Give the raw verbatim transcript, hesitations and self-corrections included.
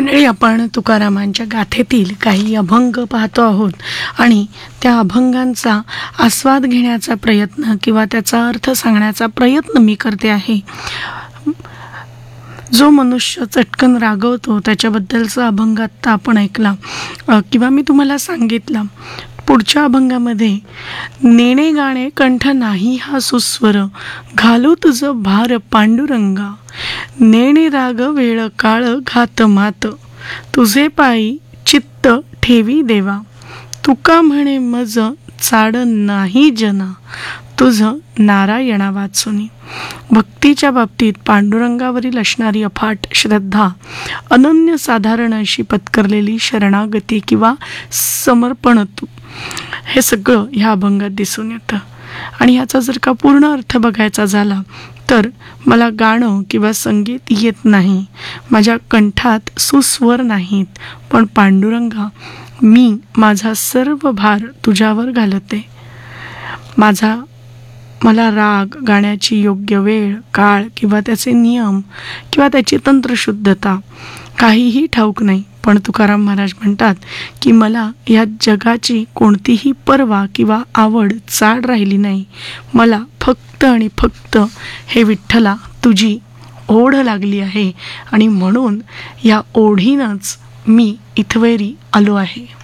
मंडळी, आपण तुकारामांच्या गाथेतील काही अभंग पाहतो आहोत आणि त्या अभंगांचा आस्वाद घेण्याचा प्रयत्न किंवा त्याचा अर्थ सांगण्याचा प्रयत्न मी करते आहे. जो मनुष्य चटकन रागवतो त्याच्याबद्दलचा अभंग आत्ता आपण ऐकला किंवा मी तुम्हाला सांगितलं. पुढच्या अभंगामध्ये नेणे गाणे कंठ नाही हा सुस्वर, घालू तुझं भार पांडुरंगा, नेणे राग वेळ काळ घात मात, तुझे पायी चित्त ठेवी देवा, तुका म्हणे मज चाड नाही जना, तुझ नारायणा वाचुनी. भक्तीच्या बाबतीत पांडुरंगावरील असणारी अफाट श्रद्धा, अनन्यसाधारण अशी पत्करलेली शरणागती किंवा समर्पणत्व, हे सगळं ह्या अभंगात दिसून येतं. आणि ह्याचा जर का पूर्ण अर्थ बघायचा झाला तर मला गाणं किंवा संगीत येत नाही, माझ्या कंठात सुस्वर नाहीत, पण पांडुरंगा मी माझा सर्व भार तुझ्यावर घालते. माझा मला राग गाण्याची योग्य वेळ काळ किंवा त्याचे नियम किंवा त्याची तंत्रशुद्धता काहीही ठाऊक नाही, पण तुकाराम महाराज म्हणतात की मला या जगाची कोणतीही पर्वा किंवा आवड चाड राहिली नाही. मला फक्त आणि फक्त हे विठ्ठला तुझी ओढ लागली आहे आणि म्हणून या ओढीनंच मी इथवैरी आलो आहे.